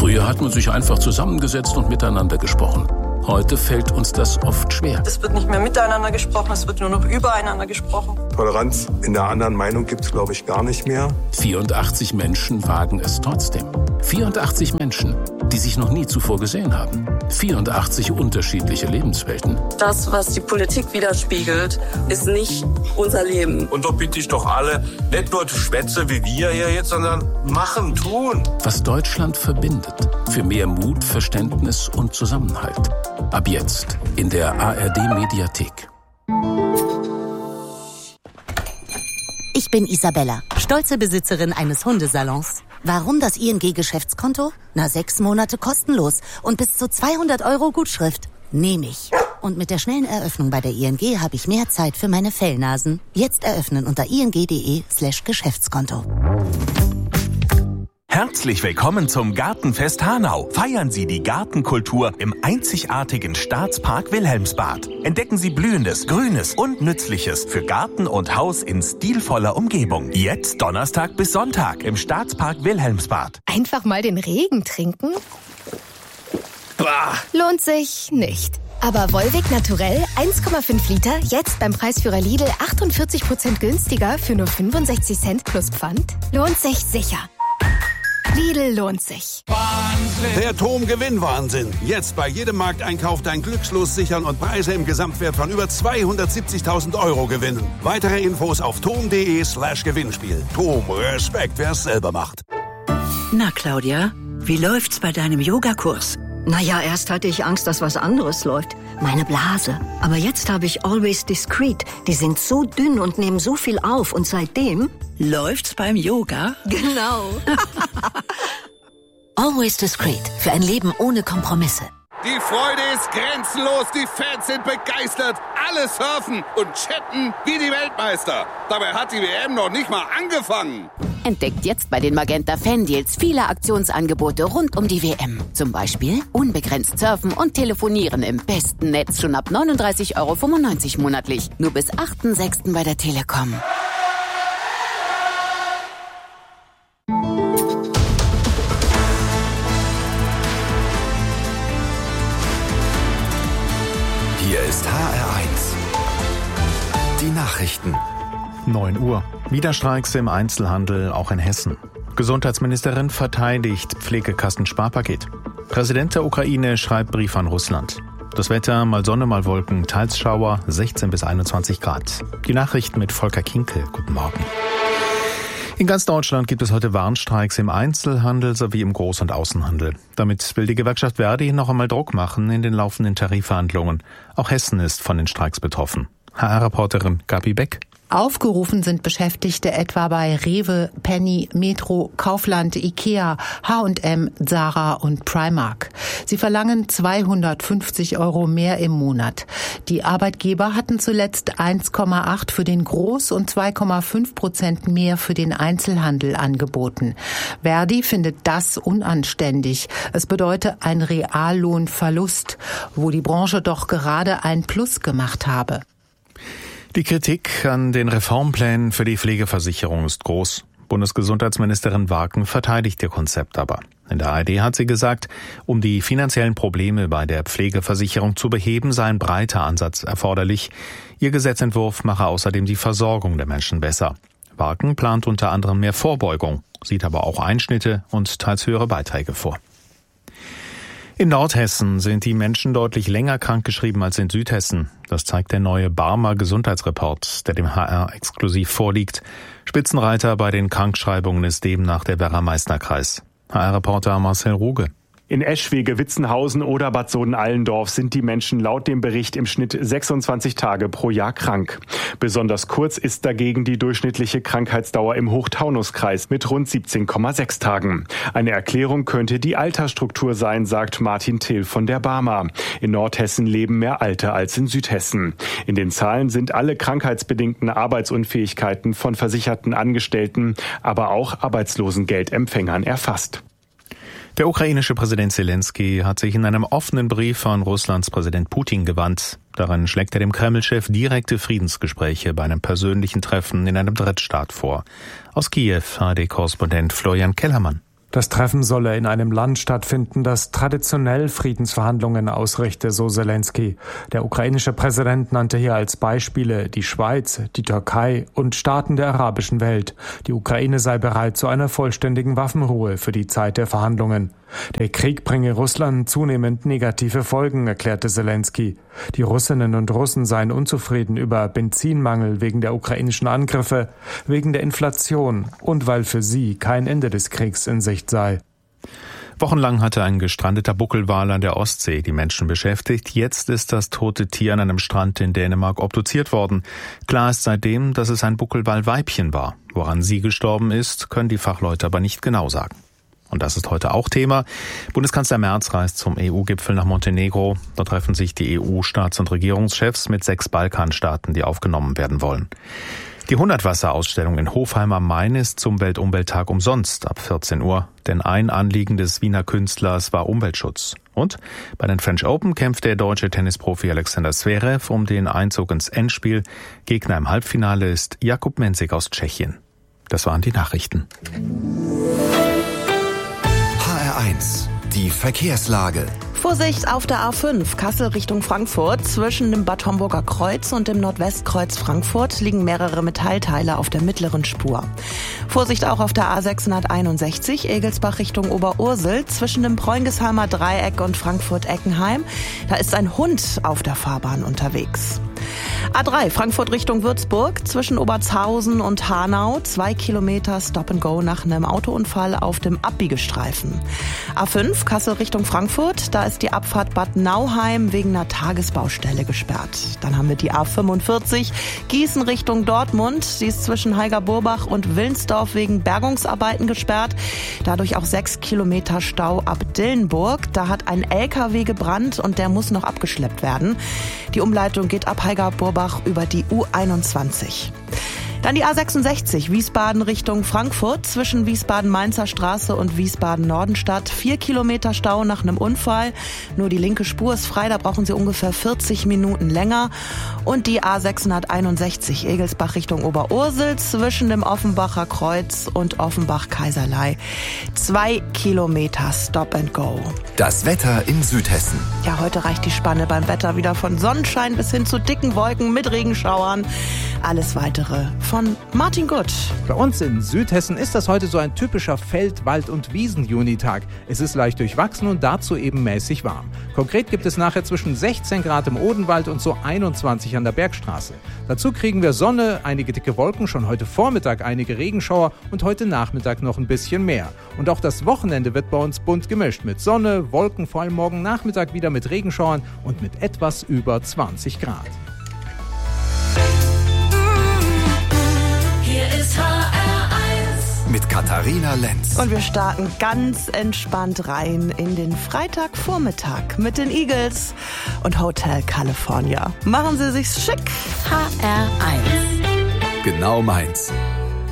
Früher hat man sich einfach zusammengesetzt und miteinander gesprochen. Heute fällt uns das oft schwer. Es wird nicht mehr miteinander gesprochen, es wird nur noch übereinander gesprochen. Toleranz in der anderen Meinung gibt es, glaube ich, gar nicht mehr. 84 Menschen wagen es trotzdem. 84 Menschen, die sich noch nie zuvor gesehen haben. 84 unterschiedliche Lebenswelten. Das, was die Politik widerspiegelt, ist nicht unser Leben. Und da bitte ich doch alle, nicht nur Schwätze wie wir hier jetzt, sondern machen, tun. Was Deutschland verbindet. Für mehr Mut, Verständnis und Zusammenhalt. Ab jetzt in der ARD-Mediathek. Ich bin Isabella, stolze Besitzerin eines Hundesalons. Warum das ING-Geschäftskonto? 6 Monate kostenlos und bis zu 200 € Gutschrift. Nehme ich. Und mit der schnellen Eröffnung bei der ING habe ich mehr Zeit für meine Fellnasen. Jetzt eröffnen unter ing.de/Geschäftskonto. Herzlich willkommen zum Gartenfest Hanau. Feiern Sie die Gartenkultur im einzigartigen Staatspark Wilhelmsbad. Entdecken Sie Blühendes, Grünes und Nützliches für Garten und Haus in stilvoller Umgebung. Jetzt Donnerstag bis Sonntag im Staatspark Wilhelmsbad. Einfach mal den Regen trinken? Bah. Lohnt sich nicht. Aber Volvic Naturell 1,5 Liter, jetzt beim Preisführer Lidl 48% günstiger für nur 65 Cent plus Pfand? Lohnt sich sicher. Lidl lohnt sich. Wahnsinn. Der TOM-Gewinnwahnsinn. Jetzt bei jedem Markteinkauf dein Glückslos sichern und Preise im Gesamtwert von über 270.000 € gewinnen. Weitere Infos auf tom.de/Gewinnspiel. TOM, Respekt, wer es selber macht. Na, Claudia, wie läuft's bei deinem Yogakurs? Naja, erst hatte ich Angst, dass was anderes läuft. Meine Blase. Aber jetzt habe ich Always Discreet. Die sind so dünn und nehmen so viel auf. Und seitdem... Läuft's beim Yoga? Genau. Always Discreet. Für ein Leben ohne Kompromisse. Die Freude ist grenzenlos. Die Fans sind begeistert. Alle surfen und chatten wie die Weltmeister. Dabei hat die WM noch nicht mal angefangen. Entdeckt jetzt bei den Magenta Fan-Deals viele Aktionsangebote rund um die WM. Zum Beispiel unbegrenzt surfen und telefonieren im besten Netz schon ab 39,95 € monatlich. Nur bis 8.6. bei der Telekom. Hier ist HR1. Die Nachrichten. 9 Uhr. Wieder Streiks im Einzelhandel, auch in Hessen. Gesundheitsministerin verteidigt Pflegekassen-Sparpaket. Präsident der Ukraine schreibt Brief an Russland. Das Wetter, mal Sonne, mal Wolken, teils Schauer, 16 bis 21 Grad. Die Nachrichten mit Volker Kinkel. Guten Morgen. In ganz Deutschland gibt es heute Warnstreiks im Einzelhandel sowie im Groß- und Außenhandel. Damit will die Gewerkschaft Verdi noch einmal Druck machen in den laufenden Tarifverhandlungen. Auch Hessen ist von den Streiks betroffen. HR-Reporterin Gabi Beck. Aufgerufen sind Beschäftigte etwa bei Rewe, Penny, Metro, Kaufland, Ikea, H&M, Zara und Primark. Sie verlangen 250 € mehr im Monat. Die Arbeitgeber hatten zuletzt 1,8 für den Groß- und 2,5% mehr für den Einzelhandel angeboten. Verdi findet das unanständig. Es bedeutet ein Reallohnverlust, wo die Branche doch gerade ein Plus gemacht habe. Die Kritik an den Reformplänen für die Pflegeversicherung ist groß. Bundesgesundheitsministerin Waken verteidigt ihr Konzept aber. In der ARD hat sie gesagt, um die finanziellen Probleme bei der Pflegeversicherung zu beheben, sei ein breiter Ansatz erforderlich. Ihr Gesetzentwurf mache außerdem die Versorgung der Menschen besser. Waken plant unter anderem mehr Vorbeugung, sieht aber auch Einschnitte und teils höhere Beiträge vor. In Nordhessen sind die Menschen deutlich länger krankgeschrieben als in Südhessen. Das zeigt der neue Barmer Gesundheitsreport, der dem HR exklusiv vorliegt. Spitzenreiter bei den Krankschreibungen ist demnach der Werra-Meißner-Kreis. HR-Reporter Marcel Ruge. In Eschwege, Witzenhausen oder Bad Sohn-Allendorf sind die Menschen laut dem Bericht im Schnitt 26 Tage pro Jahr krank. Besonders kurz ist dagegen die durchschnittliche Krankheitsdauer im Hochtaunuskreis mit rund 17,6 Tagen. Eine Erklärung könnte die Altersstruktur sein, sagt Martin Thiel von der Barmer. In Nordhessen leben mehr Alte als in Südhessen. In den Zahlen sind alle krankheitsbedingten Arbeitsunfähigkeiten von versicherten Angestellten, aber auch Arbeitslosengeldempfängern erfasst. Der ukrainische Präsident Zelensky hat sich in einem offenen Brief an Russlands Präsident Putin gewandt. Darin schlägt er dem Kreml-Chef direkte Friedensgespräche bei einem persönlichen Treffen in einem Drittstaat vor. Aus Kiew, ARD-Korrespondent Florian Kellermann. Das Treffen solle in einem Land stattfinden, das traditionell Friedensverhandlungen ausrichte, so Selenskyj. Der ukrainische Präsident nannte hier als Beispiele die Schweiz, die Türkei und Staaten der arabischen Welt. Die Ukraine sei bereit zu einer vollständigen Waffenruhe für die Zeit der Verhandlungen. Der Krieg bringe Russland zunehmend negative Folgen, erklärte Selenskyj. Die Russinnen und Russen seien unzufrieden über Benzinmangel wegen der ukrainischen Angriffe, wegen der Inflation und weil für sie kein Ende des Kriegs in Sicht sei. Wochenlang hatte ein gestrandeter Buckelwal an der Ostsee die Menschen beschäftigt. Jetzt ist das tote Tier an einem Strand in Dänemark obduziert worden. Klar ist seitdem, dass es ein Buckelwal-Weibchen war. Woran sie gestorben ist, können die Fachleute aber nicht genau sagen. Und das ist heute auch Thema. Bundeskanzler Merz reist zum EU-Gipfel nach Montenegro. Dort treffen sich die EU-Staats- und Regierungschefs mit 6 Balkanstaaten, die aufgenommen werden wollen. Die 100-Wasser-Ausstellung in Hofheim am Main ist zum Weltumwelttag umsonst ab 14 Uhr. Denn ein Anliegen des Wiener Künstlers war Umweltschutz. Und bei den French Open kämpft der deutsche Tennisprofi Alexander Zverev um den Einzug ins Endspiel. Gegner im Halbfinale ist Jakub Mensik aus Tschechien. Das waren die Nachrichten. HR1, die Verkehrslage. Vorsicht auf der A5 Kassel Richtung Frankfurt. Zwischen dem Bad Homburger Kreuz und dem Nordwestkreuz Frankfurt liegen mehrere Metallteile auf der mittleren Spur. Vorsicht auch auf der A661 Egelsbach Richtung Oberursel. Zwischen dem Preungesheimer Dreieck und Frankfurt-Eckenheim. Da ist ein Hund auf der Fahrbahn unterwegs. A3 Frankfurt Richtung Würzburg, zwischen Obertshausen und Hanau, 2 Kilometer Stop and Go nach einem Autounfall auf dem Abbiegestreifen. A5 Kassel Richtung Frankfurt, da ist die Abfahrt Bad Nauheim wegen einer Tagesbaustelle gesperrt. Dann haben wir die A45 Gießen Richtung Dortmund, die ist zwischen Heiger-Burbach und Wilnsdorf wegen Bergungsarbeiten gesperrt. Dadurch auch 6 Kilometer Stau ab Dillenburg. Da hat ein LKW gebrannt und der muss noch abgeschleppt werden. Die Umleitung geht ab Heiger-Burbach über die U21. Dann die A66 Wiesbaden Richtung Frankfurt, zwischen Wiesbaden-Mainzer Straße und Wiesbaden-Nordenstadt. 4 Kilometer Stau nach einem Unfall. Nur die linke Spur ist frei, da brauchen Sie ungefähr 40 Minuten länger. Und die A661 Egelsbach Richtung Oberursel, zwischen dem Offenbacher Kreuz und Offenbach-Kaiserlei. 2 Kilometer Stop and Go. Das Wetter in Südhessen. Ja, heute reicht die Spanne beim Wetter wieder von Sonnenschein bis hin zu dicken Wolken mit Regenschauern. Alles Weitere von Martin Gutt. Bei uns in Südhessen ist das heute so ein typischer Feld-, Wald- und Wiesen-Junitag. Es ist leicht durchwachsen und dazu eben mäßig warm. Konkret gibt es nachher zwischen 16 Grad im Odenwald und so 21 an der Bergstraße. Dazu kriegen wir Sonne, einige dicke Wolken, schon heute Vormittag einige Regenschauer und heute Nachmittag noch ein bisschen mehr. Und auch das Wochenende wird bei uns bunt gemischt mit Sonne, Wolken, vor allem morgen Nachmittag wieder mit Regenschauern und mit etwas über 20 Grad. Mit Katharina Lenz. Und wir starten ganz entspannt rein in den Freitagvormittag mit den Eagles und Hotel California. Machen Sie sich's schick. HR1. Genau meins.